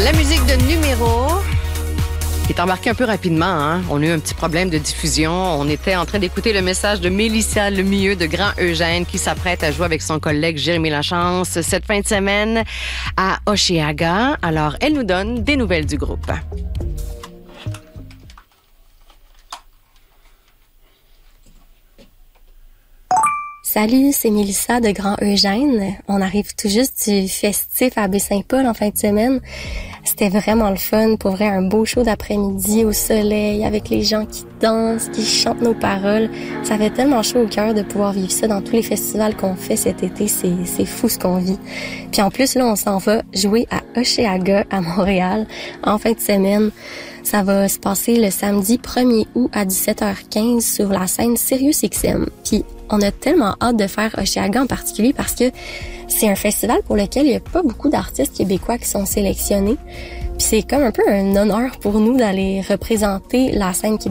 La musique de Numéro qui est embarquée un peu rapidement. Hein? On a eu un petit problème de diffusion. On était en train d'écouter le message de Mélissa Lemieux de Grand Eugène qui s'apprête à jouer avec son collègue Jérémy Lachance cette fin de semaine à Hochelaga. Alors, elle nous donne des nouvelles du groupe. Salut, c'est Mélissa de Grand Eugène. On arrive tout juste du festif à Baie-Saint-Paul en fin de semaine. C'était vraiment le fun. Pour vrai, un beau show d'après-midi au soleil avec les gens qui dansent, qui chantent nos paroles. Ça fait tellement chaud au cœur de pouvoir vivre ça dans tous les festivals qu'on fait cet été. C'est fou ce qu'on vit. Puis en plus, là, on s'en va jouer à Hochelaga à Montréal en fin de semaine. Ça va se passer le samedi 1er août à 17h15 sur la scène SiriusXM. Puis on a tellement hâte de faire Hochelaga en particulier parce que c'est un festival pour lequel il n'y a pas beaucoup d'artistes québécois qui sont sélectionnés. Puis c'est comme un peu un honneur pour nous d'aller représenter la scène québécoise